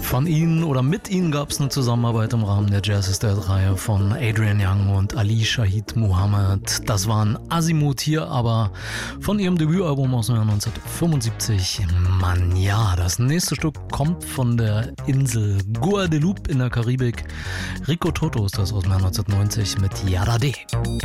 Von ihnen oder mit ihnen gab es eine Zusammenarbeit im Rahmen der Jazz is Dead-Reihe von Adrian Younge und Ali Shaheed Muhammad. Das waren Azimuth hier, aber von ihrem Debütalbum aus dem Jahr 1975. Mann, ja, das nächste Stück kommt von der Insel Guadeloupe in der Karibik. Rico Toto ist das aus dem Jahr 1990 mit Yara D.